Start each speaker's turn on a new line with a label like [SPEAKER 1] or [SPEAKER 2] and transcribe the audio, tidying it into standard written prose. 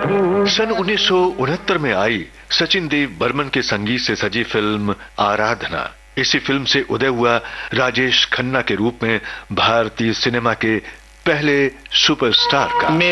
[SPEAKER 1] सन 1969 में आई सचिन देव बर्मन के संगीत से सजी फिल्म आराधना। इसी फिल्म से उदय हुआ राजेश खन्ना के रूप में भारतीय सिनेमा के पहले सुपरस्टार का।